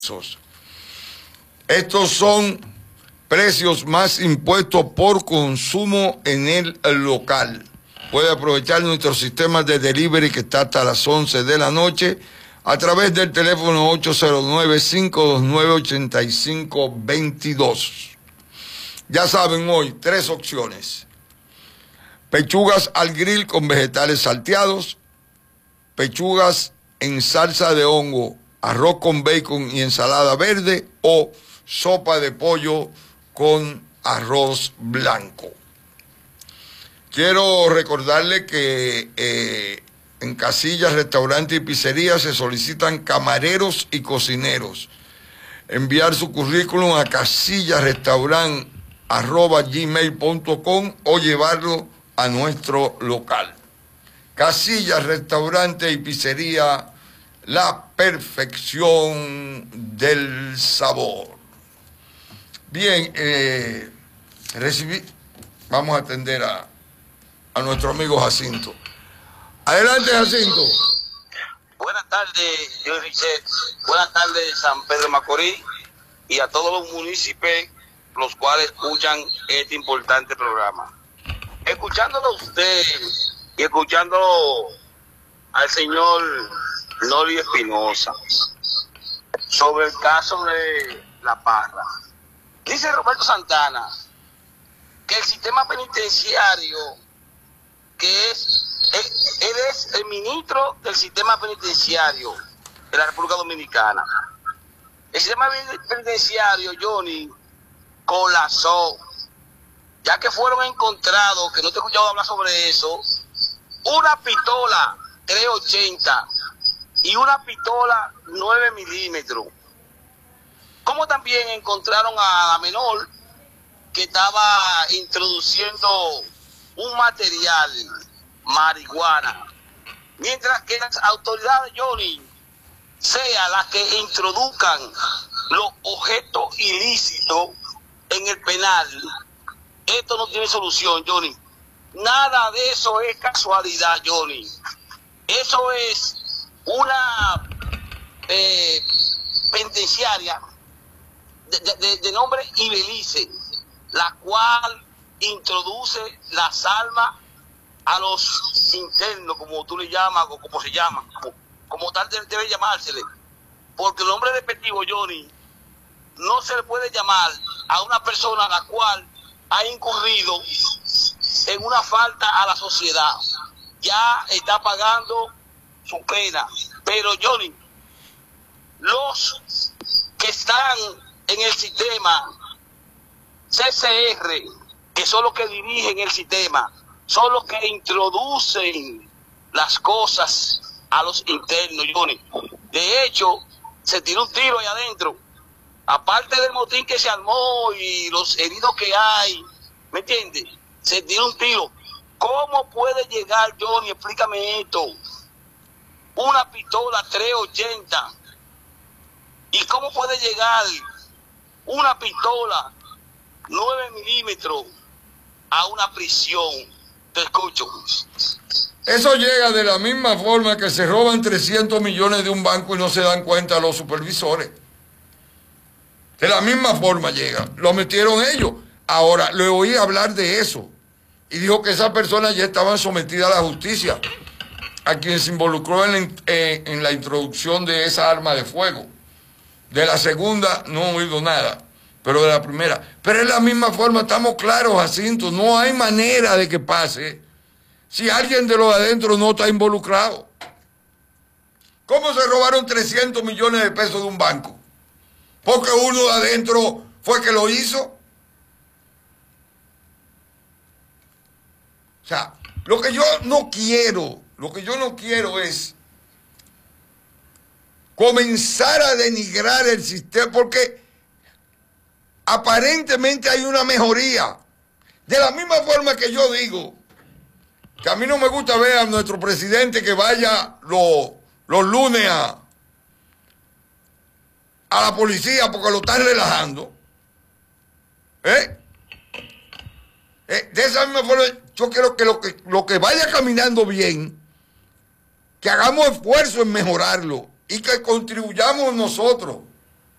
Estos son precios más impuestos por consumo en el local. Puede aprovechar nuestro sistema de delivery que está hasta las 11 de la noche a través del teléfono 809-529-8522. Ya saben, hoy 3 opciones. Pechugas al grill con vegetales salteados, pechugas en salsa de hongo, arroz con bacon y ensalada verde o sopa de pollo con arroz blanco. Quiero recordarle que en Casillas, Restaurante y Pizzería se solicitan camareros y cocineros. Enviar su currículum a casillasrestaurant@gmail.com o llevarlo a nuestro local. Casillas, Restaurante y Pizzería, la perfección del sabor. Bien, vamos a atender a nuestro amigo Jacinto. Adelante, Jacinto. Buenas tardes, yo Richet. Buenas tardes, San Pedro de Macorís, y a todos los municipios los cuales escuchan este importante programa. Escuchándolo a usted y escuchando al señor Noli Espinosa sobre el caso de La Parra. Dice Roberto Santana que el sistema penitenciario, que él es el ministro del sistema penitenciario de la República Dominicana. El sistema penitenciario, Johnny, colapsó, ya que fueron encontrados, que no te he escuchado hablar sobre eso, una pistola 380 y una pistola 9 milímetros. Como también encontraron a la menor que estaba introduciendo un material, marihuana. Mientras que las autoridades, Johnny, sean las que introduzcan los objetos ilícitos en el penal, esto no tiene solución, Johnny. Nada de eso es casualidad, Johnny. Eso es una penitenciaria de nombre Ibelice, la cual introduce las armas a los internos, como tú le llamas, o como se llama, como tal debe llamársele. Porque el nombre despectivo, Johnny, no se le puede llamar a una persona a la cual ha incurrido en una falta a la sociedad. Ya está pagando su pena. Pero, Johnny, los que están en el sistema CCR, que son los que dirigen el sistema, son los que introducen las cosas a los internos, Johnny. De hecho, se tiró un tiro ahí adentro. Aparte del motín que se armó y los heridos que hay, ¿me entiendes? Se tiró un tiro. ¿Cómo puede llegar, Johnny? Explícame esto. Una pistola 380. ¿Y cómo puede llegar una pistola 9 milímetros a una prisión? Te escucho. Eso llega de la misma forma que se roban 300 millones de un banco y no se dan cuenta los supervisores. De la misma forma llega. Lo metieron ellos. Ahora, le oí hablar de eso. Y dijo que esas personas ya estaban sometidas a la justicia. A quien se involucró en la introducción de esa arma de fuego. De la segunda no he oído nada. Pero de la primera. Pero es la misma forma, estamos claros, Jacinto. No hay manera de que pase si alguien de los adentro no está involucrado. ¿Cómo se robaron 300 millones de pesos de un banco? Porque uno de adentro fue que lo hizo. O sea, lo que yo no quiero es comenzar a denigrar el sistema, porque aparentemente hay una mejoría. De la misma forma que yo digo que a mí no me gusta ver a nuestro presidente que vaya los lunes a la policía porque lo están relajando. De esa misma forma, yo quiero que lo que vaya caminando bien, que hagamos esfuerzo en mejorarlo y que contribuyamos nosotros.